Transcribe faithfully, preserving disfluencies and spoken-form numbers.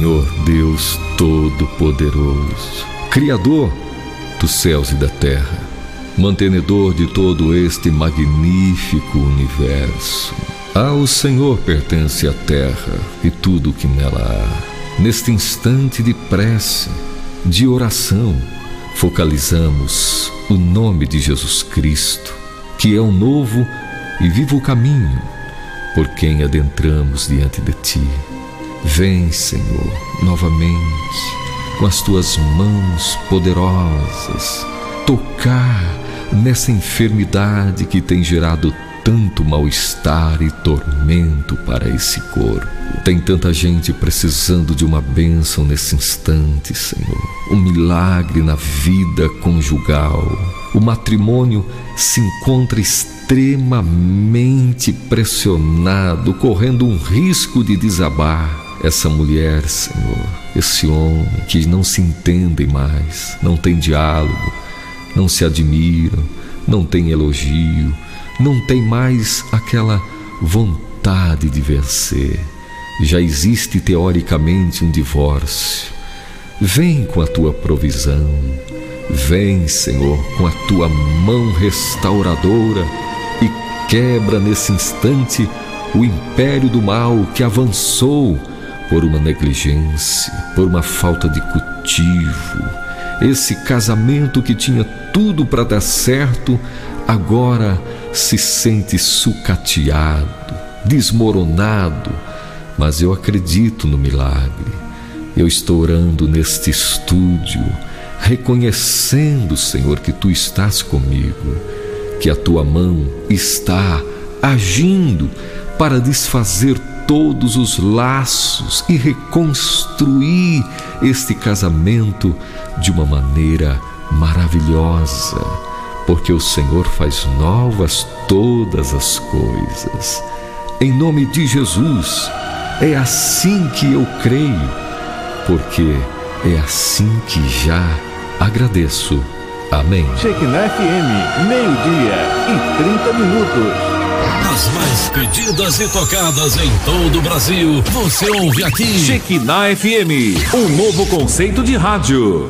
Senhor Deus Todo-Poderoso, Criador dos céus e da terra, mantenedor de todo este magnífico universo. Ao Senhor pertence a terra e tudo o que nela há. Neste instante de prece, de oração, focalizamos o nome de Jesus Cristo, que é o novo e vivo caminho por quem adentramos diante de Ti. Vem, Senhor, novamente, com as Tuas mãos poderosas, tocar nessa enfermidade que tem gerado tanto mal-estar e tormento para esse corpo. Tem tanta gente precisando de uma bênção nesse instante, Senhor. Um milagre na vida conjugal. O matrimônio se encontra extremamente pressionado, correndo um risco de desabar. Essa mulher, Senhor, esse homem que não se entendem mais, não tem diálogo, não se admiram, não tem elogio, não tem mais aquela vontade de vencer. Já existe teoricamente um divórcio. Vem com a Tua provisão. Vem, Senhor, com a Tua mão restauradora e quebra nesse instante o império do mal que avançou por uma negligência, por uma falta de cultivo. Esse casamento que tinha tudo para dar certo, agora se sente sucateado, desmoronado. Mas eu acredito no milagre. Eu estou orando neste estúdio, reconhecendo, Senhor, que Tu estás comigo, que a Tua mão está agindo para desfazer todos os laços e reconstruir este casamento de uma maneira maravilhosa, porque o Senhor faz novas todas as coisas. Em nome de Jesus, é assim que eu creio, porque é assim que já agradeço. Amém. Shekinah F M, meio-dia e trinta minutos. As mais pedidas e tocadas em todo o Brasil, você ouve aqui. Shekinah F M, um novo conceito de rádio.